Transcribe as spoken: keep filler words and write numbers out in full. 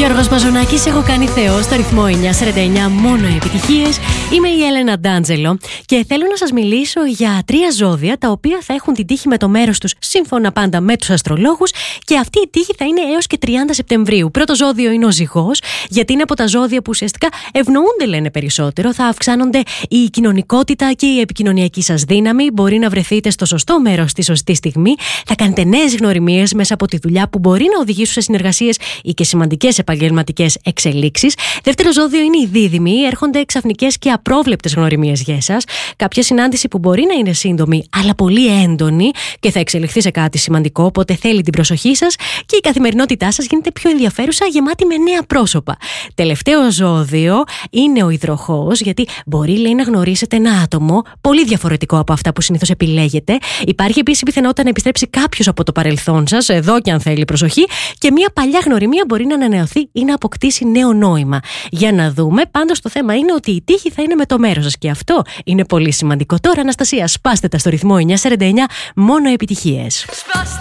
Γιώργος Μαζονάκης, έχω κάνει Θεό στο ρυθμό εννιά σαράντα εννιά, μόνο επιτυχίες. Είμαι η Έλενα Ντάντζελο και θέλω να σας μιλήσω για τρία ζώδια τα οποία θα έχουν την τύχη με το μέρος τους σύμφωνα πάντα με τους αστρολόγους, και αυτή η τύχη θα είναι έως και τριάντα Σεπτεμβρίου. Πρώτο ζώδιο είναι ο Ζυγός, γιατί είναι από τα ζώδια που ουσιαστικά ευνοούνται, λένε, περισσότερο. Θα αυξάνονται η κοινωνικότητα και η επικοινωνιακή σας δύναμη. Μπορεί να βρεθείτε στο σωστό μέρος στη σωστή στιγμή. Θα κάνετε νέες γνωριμίες μέσα από τη δουλειά που μπορεί να οδηγήσουν σε συνεργασίες ή και σημαντικές επαγγελματικές εξελίξεις. Δεύτερο ζώδιο είναι οι Δίδυμοι. Έρχονται ξαφνικές και απρόβλεπτες γνωριμίες για εσάς. Κάποια συνάντηση που μπορεί να είναι σύντομη, αλλά πολύ έντονη και θα εξελιχθεί σε κάτι σημαντικό, οπότε θέλει την προσοχή σας, και η καθημερινότητά σας γίνεται πιο ενδιαφέρουσα, γεμάτη με νέα πρόσωπα. Τελευταίο ζώδιο είναι ο Υδροχόος, γιατί μπορεί, λέει, να γνωρίσετε ένα άτομο πολύ διαφορετικό από αυτά που συνήθως επιλέγετε. Υπάρχει επίσης πιθανότητα να επιστρέψει κάποιος από το παρελθόν σας, εδώ και αν θέλει προσοχή, και μια παλιά γνωριμία μπορεί να ανανεωθεί ή να αποκτήσει νέο νόημα. Για να δούμε. Πάντως το θέμα είναι ότι η τύχη θα είναι με το μέρος σας, και αυτό είναι πολύ σημαντικό. Τώρα, Αναστασία, σπάστε τα στο ρυθμό εννιά σαράντα εννιά, μόνο επιτυχίες.